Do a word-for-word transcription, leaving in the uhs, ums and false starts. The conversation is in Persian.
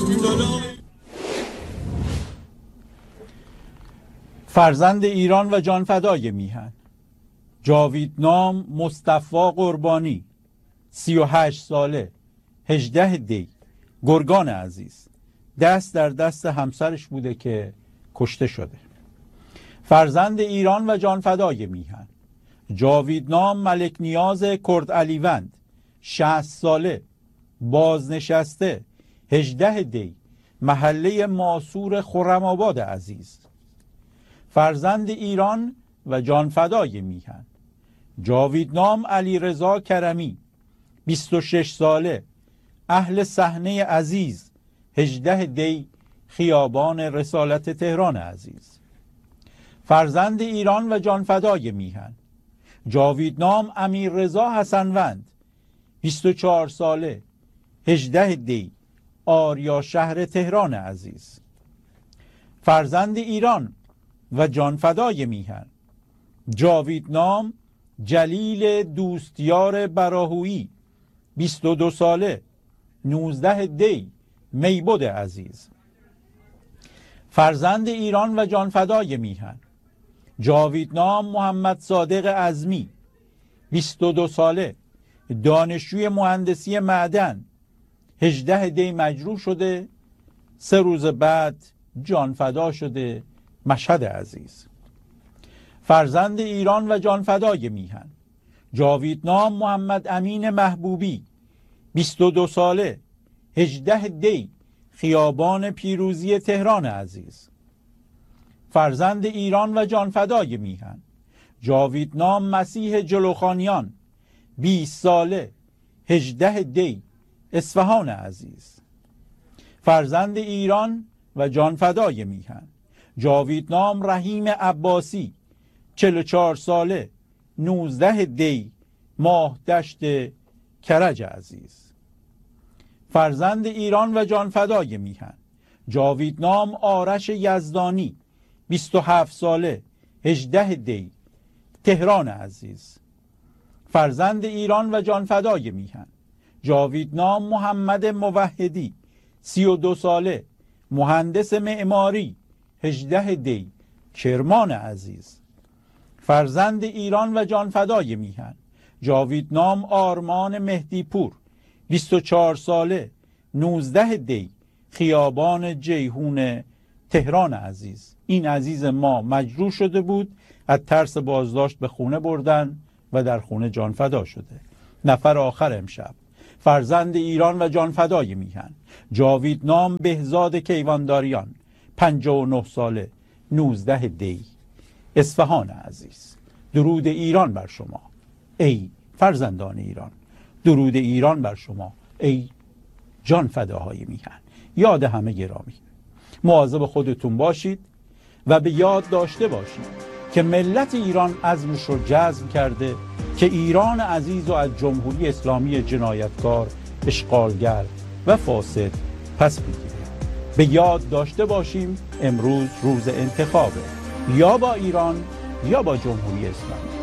فرزند ایران و جانفدای میهن جاویدنام مصطفی قربانی، سی و هشت ساله، هجده دی، گرگان عزیز، دست در دست همسرش بوده که کشته شده. فرزند ایران و جانفدای میهن جاویدنام ملک نیاز کرد علیوند، شصت ساله، بازنشسته، هجده دی، محله ماسور خرم‌آباد عزیز. فرزند ایران و جانفدای میهن جاویدنام علیرضا کرمی، بیست و شش ساله، اهل صحنه عزیز، هجده دی، خیابان رسالت تهران عزیز. فرزند ایران و جانفدای میهن جاویدنام امیررضا حسنوند، بیست و چهار ساله، هجده دی، آریا شهر تهران عزیز. فرزند ایران و جانفدای میهن جاویدنام جلیل دوستیار براهویی، بیست و دو ساله، نوزده دی، میبد عزیز. فرزند ایران و جانفدای میهن جاویدنام محمد صادق عزمی، بیست و دو ساله، دانشجوی مهندسی معدن، هجده دی مجروح شده، سه روز بعد جانفدا شده، مشهد عزیز. فرزند ایران و جانفدای میهن جاویدنام محمد امین محبوبی، بیست و دو ساله، هجده دی، خیابان پیروزی تهران عزیز. فرزند ایران و جانفدای میهن جاویدنام مسیح جلوخانیان، بیست ساله، هجده دی، اصفهان عزیز. فرزند ایران و جانفدای میهن جاویدنام رحیم عباسی، چهل و چهار ساله، نوزده دی، ماهدشت کرج عزیز. فرزند ایران و جانفدای میهن جاویدنام آرش یزدانی، بیست و هفت ساله، هجده دی، تهران عزیز. فرزند ایران و جانفدای میهن جاویدنام محمد موحدی، سی و دو ساله، مهندس معماری، هجده دی، کرمان عزیز. فرزند ایران و جانفدای میهن جاویدنام آرمان مهدیپور، بیست و چهار ساله، نوزده دی، خیابان جیهون تهران عزیز. این عزیز ما مجروح شده بود، از ترس بازداشت به خونه بردن و در خونه جانفدا شده. نفر آخر امشب فرزند ایران و جانفدای میهن جاویدنام بهزاد کیوانداریان، پنجاه و نه ساله، نوزده دی، اصفهان عزیز. درود ایران بر شما ای فرزندان ایران، درود ایران بر شما ای جانفداهای میهن. یاد همه گرامی، مواظب خودتون باشید و به یاد داشته باشید که ملت ایران عزمش رو جزم کرده که ایران عزیز و از جمهوری اسلامی جنایتکار، اشغالگر و فاسد پس بگیره. به یاد داشته باشیم امروز روز انتخابه، یا با ایران یا با جمهوری اسلامی.